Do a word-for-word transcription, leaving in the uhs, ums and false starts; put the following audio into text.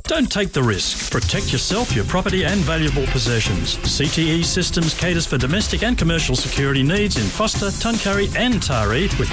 Don't take the risk. Protect yourself, your property and valuable possessions. C T E Systems caters for domestic and commercial security needs in Foster, Tuncurry and Taree with